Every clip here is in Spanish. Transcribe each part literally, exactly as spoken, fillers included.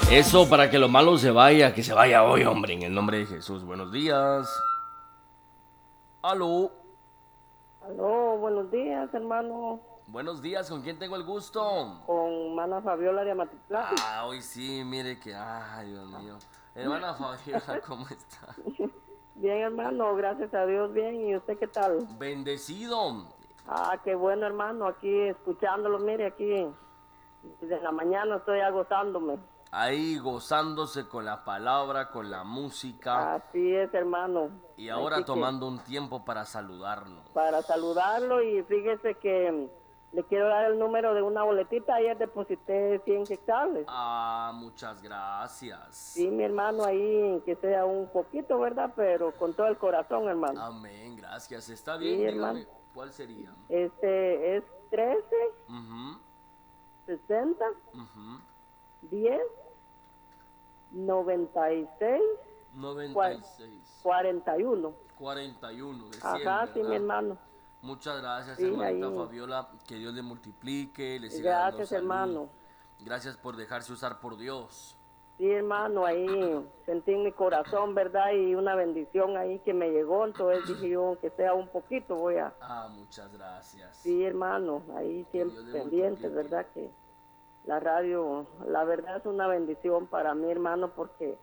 Eso para que lo malo se vaya, que se vaya hoy, hombre, en el nombre de Jesús. Buenos días. Aló. Aló, buenos días, hermano. Buenos días, ¿con quién tengo el gusto? Con Mana Fabiola de Amatitlán. Ah, hoy sí, mire que, ay, Dios mío. Hermana Fabiola, ¿cómo está? Bien, hermano, gracias a Dios, bien. ¿Y usted qué tal? Bendecido. Ah, qué bueno, hermano, aquí escuchándolo, mire, aquí desde la mañana estoy agotándome. Ahí gozándose con la palabra, con la música. Así es, hermano. Y ahora Así tomando un tiempo para saludarnos. Para saludarlo, y fíjese que le quiero dar el número de una boletita. Ayer deposité cien quetzales. Ah, muchas gracias. Sí, mi hermano, ahí que sea un poquito, ¿verdad? Pero con todo el corazón, hermano. Amén, gracias. Está bien, Sí, dígame, hermano. ¿cuál sería? Este es trece, Uh-huh, sesenta, uh-huh. diez, noventa y seis, noventa y seis. cuarenta y uno. cuarenta y uno, de cien, Ajá, sí, ¿verdad? mi hermano. Muchas gracias, Sí, hermanita ahí. Fabiola. Que Dios le multiplique, le siga dando Gracias, salud. hermano. Gracias por dejarse usar por Dios. Sí, hermano, ahí sentí en mi corazón, ¿verdad? Y una bendición ahí que me llegó, entonces dije yo, aunque sea un poquito, voy a... Ah, muchas gracias. Sí, hermano, ahí Que siempre Dios le pendiente, multiplique. ¿verdad? Que la radio, la verdad es una bendición para mí, hermano, porque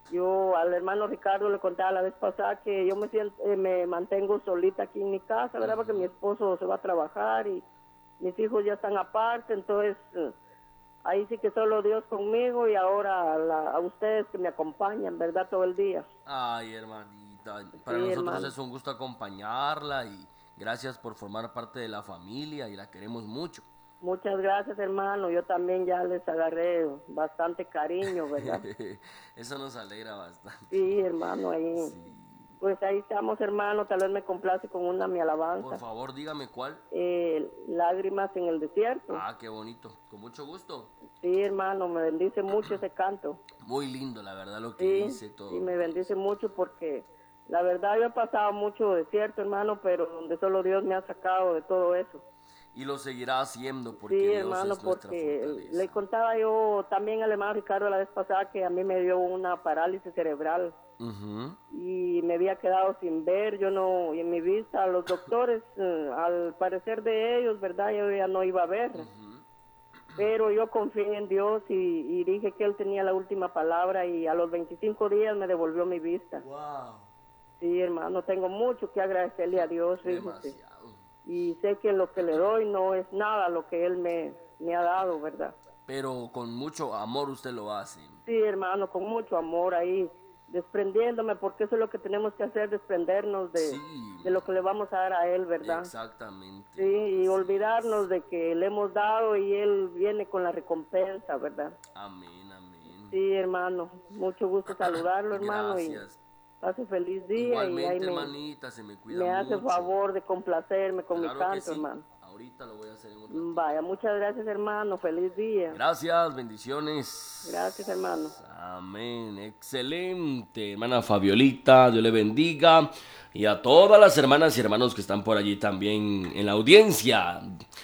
yo al hermano Ricardo le contaba la vez pasada que yo me siento, eh, me mantengo solita aquí en mi casa, ¿verdad? Porque mi esposo se va a trabajar y mis hijos ya están aparte, entonces eh, ahí sí que solo Dios conmigo, y ahora a, la- a ustedes que me acompañan, ¿verdad? Todo el día. Ay, hermanita, para Sí, nosotros hermano. es un gusto acompañarla y gracias por formar parte de la familia y la queremos mucho. Muchas gracias, hermano. Yo también ya les agarré bastante cariño, ¿verdad? Eso nos alegra bastante. Sí, hermano, ahí. Sí. Pues ahí estamos, hermano. Tal vez me complace con una mi Por alabanza. favor, dígame cuál. Eh, Lágrimas en el desierto. Ah, qué bonito. Con mucho gusto. Sí, hermano, me bendice mucho ese canto. Muy lindo, la verdad, lo que Sí, dice todo. sí, lo me que bendice dice. mucho porque la verdad yo he pasado mucho desierto, hermano, pero donde solo Dios me ha sacado de todo eso. Y lo seguirá haciendo porque Sí, Dios hermano, es nuestra porque fortaleza. le contaba yo también al hermano Ricardo la vez pasada que a mí me dio una parálisis cerebral Ujú. y me había quedado sin ver, yo no, y en mi vista, los doctores, eh, al parecer de ellos, ¿verdad? Yo ya no iba a ver, Ujú. pero yo confié en Dios y, y dije que Él tenía la última palabra, y a los veinticinco días me devolvió mi vista. Wow. Sí, hermano, tengo mucho que agradecerle a Dios, fíjese. Demasiado. Y sé que lo que le doy no es nada lo que Él me, me ha dado, ¿verdad? Pero con mucho amor usted lo hace. Sí, hermano, con mucho amor ahí, desprendiéndome, porque eso es lo que tenemos que hacer, desprendernos de, Sí. de lo que le vamos a dar a Él, ¿verdad? Exactamente. Sí, y Así olvidarnos es. de que le hemos dado y Él viene con la recompensa, ¿verdad? Amén, amén. Sí, hermano, mucho gusto saludarlo, hermano, Gracias. y pase feliz día, y ahí Igualmente, me, hermanita, se me cuida me hace mucho. favor de complacerme con mi Claro que canto, sí. hermano. Ahorita lo voy a hacer en un ratito. Vaya, muchas gracias, hermano, feliz día. Gracias, bendiciones. Gracias, hermano. Amén, excelente. Hermana Fabiolita, Dios le bendiga. Y a todas las hermanas y hermanos que están por allí también en la audiencia.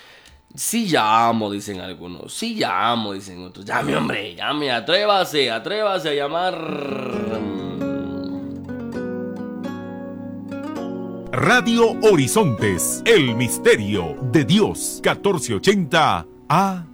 Sí llamo, dicen algunos. Sí llamo, dicen otros. Llame, hombre, llame, atrévase, atrévase a llamar. Radio Horizontes, el misterio de Dios, catorce ochenta A